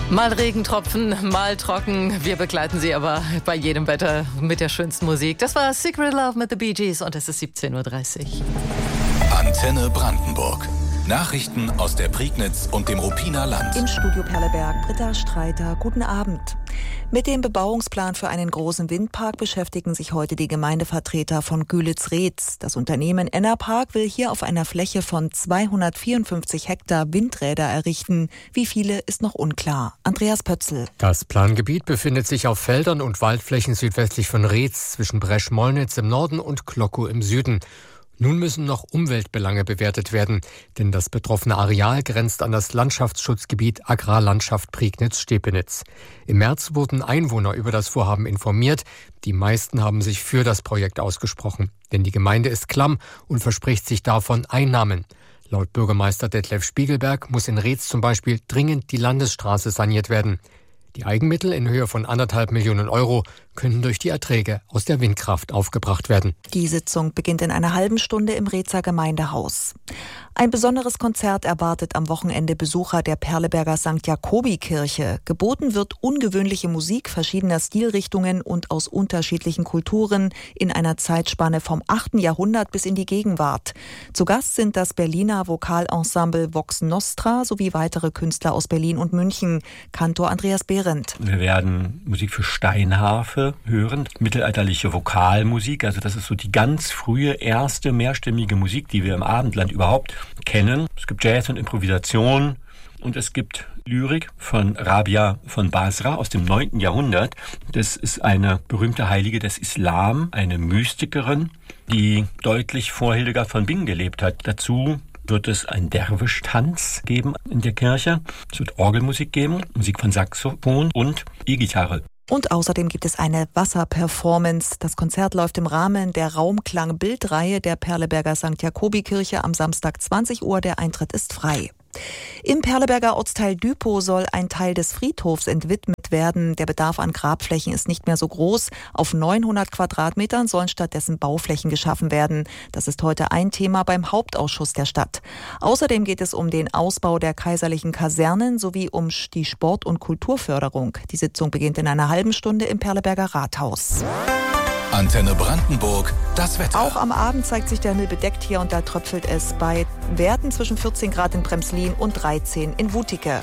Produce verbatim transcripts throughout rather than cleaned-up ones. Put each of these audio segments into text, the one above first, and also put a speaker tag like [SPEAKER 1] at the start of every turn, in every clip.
[SPEAKER 1] Mal Regentropfen, mal trocken. Wir begleiten Sie aber bei jedem Wetter mit der schönsten Musik. Das war Secret Love mit The Bee Gees und es ist siebzehn Uhr dreißig.
[SPEAKER 2] Antenne Brandenburg. Nachrichten aus der Prignitz und dem Ruppiner Land.
[SPEAKER 3] Im Studio Perleberg, Britta Streiter. Guten Abend. Mit dem Bebauungsplan für einen großen Windpark beschäftigen sich heute die Gemeindevertreter von Gühlitz-Reetz. Das Unternehmen Enerpark will hier auf einer Fläche von zweihundertvierundfünfzig Hektar Windräder errichten. Wie viele ist noch unklar. Andreas Pötzl.
[SPEAKER 4] Das Plangebiet befindet sich auf Feldern und Waldflächen südwestlich von Reetz, zwischen Bresch-Mollnitz im Norden und Klockow im Süden. Nun müssen noch Umweltbelange bewertet werden, denn das betroffene Areal grenzt an das Landschaftsschutzgebiet Agrarlandschaft Prignitz-Stepenitz. Im März wurden Einwohner über das Vorhaben informiert. Die meisten haben sich für das Projekt ausgesprochen, denn die Gemeinde ist klamm und verspricht sich davon Einnahmen. Laut Bürgermeister Detlef Spiegelberg muss in Reetz zum Beispiel dringend die Landesstraße saniert werden. Die Eigenmittel in Höhe von anderthalb Millionen Euro können durch die Erträge aus der Windkraft aufgebracht werden.
[SPEAKER 3] Die Sitzung beginnt in einer halben Stunde im Reetzer Gemeindehaus. Ein besonderes Konzert erwartet am Wochenende Besucher der Perleberger Sankt Jakobi-Kirche. Geboten wird ungewöhnliche Musik verschiedener Stilrichtungen und aus unterschiedlichen Kulturen in einer Zeitspanne vom achten Jahrhundert bis in die Gegenwart. Zu Gast sind das Berliner Vokalensemble Vox Nostra sowie weitere Künstler aus Berlin und München. Kantor Andreas Behrendt.
[SPEAKER 5] Wir werden Musik für Steinharfe hören, mittelalterliche Vokalmusik, also das ist so die ganz frühe erste mehrstimmige Musik, die wir im Abendland überhaupt kennen. Es gibt Jazz und Improvisation und es gibt Lyrik von Rabia von Basra aus dem neunten Jahrhundert. Das ist eine berühmte Heilige des Islam, eine Mystikerin, die deutlich vor Hildegard von Bingen gelebt hat. Dazu wird es einen Derwisch-Tanz geben in der Kirche. Es wird Orgelmusik geben, Musik von Saxophon und E-Gitarre.
[SPEAKER 3] Und außerdem gibt es eine Wasserperformance. Das Konzert läuft im Rahmen der Raumklang-Bildreihe der Perleberger Sankt Jakobi-Kirche am Samstag zwanzig Uhr. Der Eintritt ist frei. Im Perleberger Ortsteil Düpow soll ein Teil des Friedhofs entwidmet werden. Der Bedarf an Grabflächen ist nicht mehr so groß. Auf neunhundert Quadratmetern sollen stattdessen Bauflächen geschaffen werden. Das ist heute ein Thema beim Hauptausschuss der Stadt. Außerdem geht es um den Ausbau der kaiserlichen Kasernen sowie um die Sport- und Kulturförderung. Die Sitzung beginnt in einer halben Stunde im Perleberger Rathaus.
[SPEAKER 2] Antenne Brandenburg, das Wetter.
[SPEAKER 3] Auch am Abend zeigt sich der Himmel bedeckt. Hier und da tröpfelt es bei Werten zwischen vierzehn Grad in Bremslin und dreizehn in Wutike.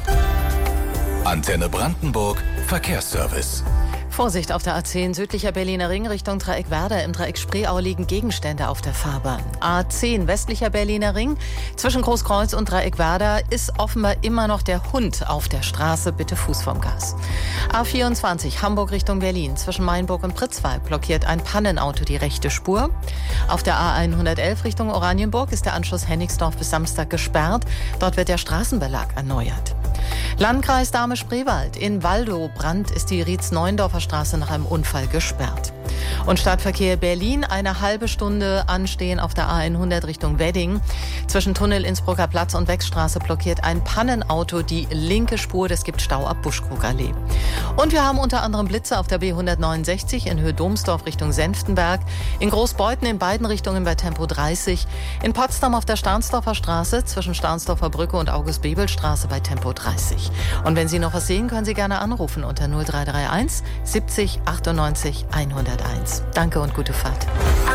[SPEAKER 2] Antenne Brandenburg, Verkehrsservice.
[SPEAKER 1] Vorsicht auf der A zehn, südlicher Berliner Ring Richtung Dreieck Werder. Im Dreieck Spreeau liegen Gegenstände auf der Fahrbahn. A zehn, westlicher Berliner Ring. Zwischen Großkreuz und Dreieck Werder ist offenbar immer noch der Hund auf der Straße. Bitte Fuß vom Gas. A vierundzwanzig, Hamburg Richtung Berlin. Zwischen Mainburg und Pritzwalk blockiert ein Pannenauto die rechte Spur. Auf der A hundertelf Richtung Oranienburg ist der Anschluss Hennigsdorf bis Samstag gesperrt. Dort wird der Straßenbelag erneuert. Landkreis Dahme-Spreewald. In Waldow-Brand ist die Rietz-Neuendorfer Straße nach einem Unfall gesperrt. Und Stadtverkehr Berlin, eine halbe Stunde anstehen auf der A hundert Richtung Wedding. Zwischen Tunnel Innsbrucker Platz und Wechsstraße blockiert ein Pannenauto die linke Spur. Es gibt Stau ab Buschkrugallee. Und wir haben unter anderem Blitze auf der B hundertneunundsechzig in Höhe Domsdorf Richtung Senftenberg. In Großbeuthen in beiden Richtungen bei Tempo dreißig. In Potsdam auf der Starnsdorfer Straße zwischen Starnsdorfer Brücke und August-Bebel-Straße bei Tempo dreißig. Und wenn Sie noch was sehen, können Sie gerne anrufen unter null drei drei eins siebzig achtundneunzig hunderteins. Danke und gute Fahrt.